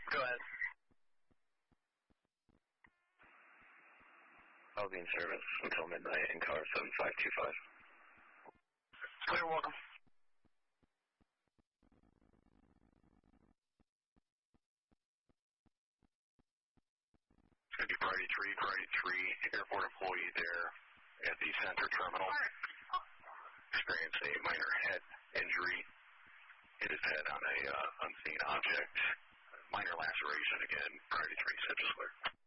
Go ahead. I'll be in service until midnight in car 7525. Clear, welcome. It's going to be Priority 3, airport employee there at the center terminal. Experienced a minor head injury. Hit his head on a unseen object. Minor laceration again. Priority 3, Central Square.